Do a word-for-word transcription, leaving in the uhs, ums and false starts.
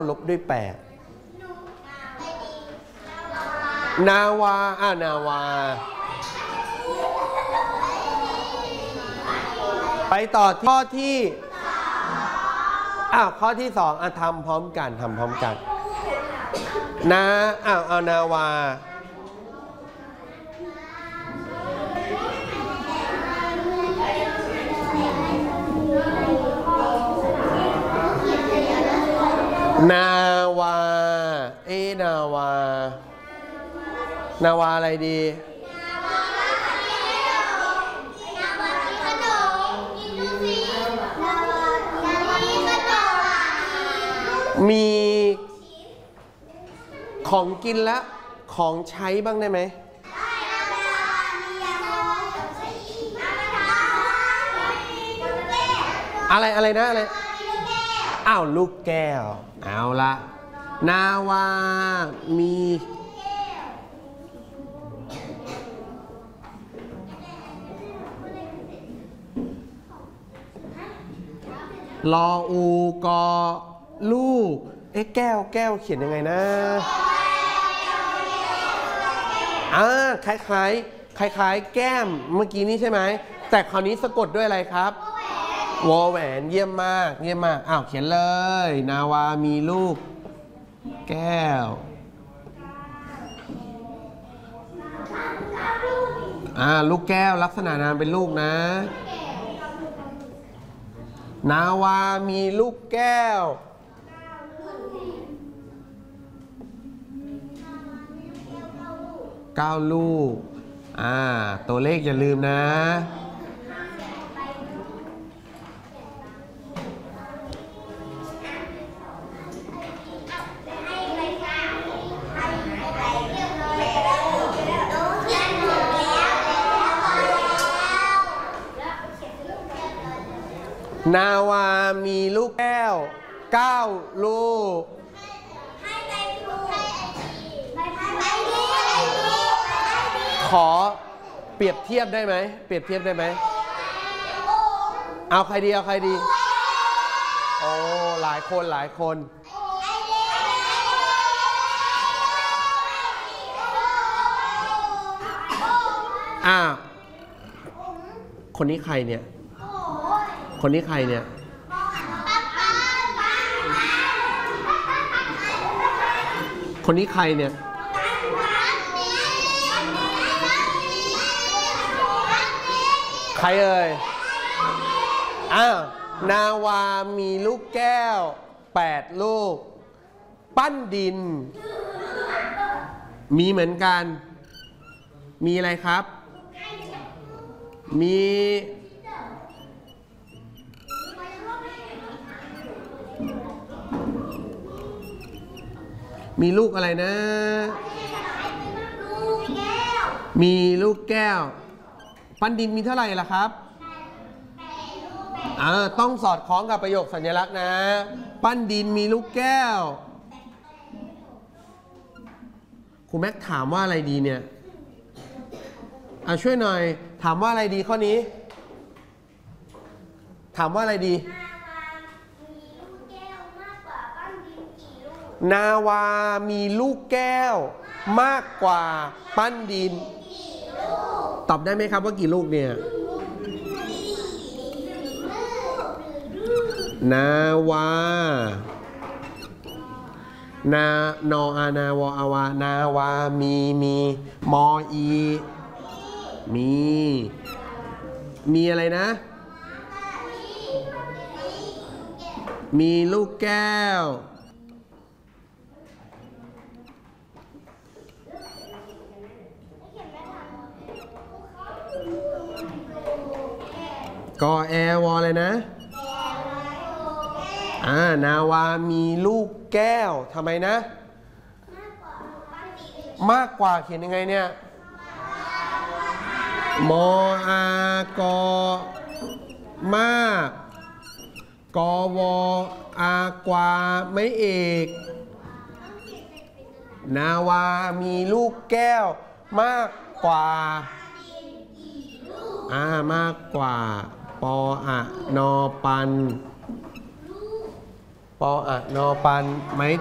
ลบด้วยแปดนาวาอ่านาวาไปต่อข้อที่อ้าวข้อที่สองอ่ะทำพร้อมกันทำพร้อมกันนาอ้าวเอานาวานาวาเอนาวานาวาอะไรดีมีของกินและของใช้บ้างได้ไหมอะไรอะไรนะอะไรอ้าวลูกแก้วเอาละนาวามีลออูกอลูกเอ๊ะแก้วแก้วเขียนยังไงนะอ่าคล้ายๆคล้ายๆแก้มเมื่อกี้นี้ใช่ไหมแต่คราวนี้สะกดด้วยอะไรครับวอแหวนเยี่ยมมากเยี่ยมมากอ้าวเขียนเลยนาวามีลูกแก้วอ่าลูกแก้วลักษณะนามเป็นลูกนะนาวามีลูกแก้วเก้าลูกอ่าตัวเลขอย่าลืมนะนาวามีลูกแก้วเก้าลูกขอเปรียบเทียบได้ไหมเปรียบเทียบได้ไหมเอาใครดีเอาใครดีโอ้หลายคนหลายคนอ่าคนนี้ใครเนี่ยคนนี้ใครเนี่ยคนนี้ใครเนี่ยใครเอ่ยอ้าวนาวามีลูกแก้วแปดลูกปั้นดินมีเหมือนกันมีอะไรครับมีมีลูกอะไรนะมีลูกแก้วปั้นดินมีเท่าไหร่ล่ะครับอ่าต้องสอดคล้องกับประโยคสัญลักษณ์นะปั้นดินมีลูกแก้วครูแม็กถามว่าอะไรดีเนี่ยอ่าช่วยหน่อยถามว่าอะไรดีข้อนี้ถามว่าอะไรดีนาวามีลูกแก้วมากกว่าปั้นดินตอบได้ไหมครับว่ากี่ลูกเนี่ยนาวานานออานาวอาวานาวามีมีมออีมีมีอะไรนะมีลูกแก้วกอแอวอเลยนะอ่านาวามีลูกแก้วทำไมนะมากกว่าเขียนยังไงเนี่ยมออากอมากกอวออากวาไม่เอกนาวามีลูกแก้วมากกว่าอ่ามากกว่าปออะนอปันปออะนอปันไม้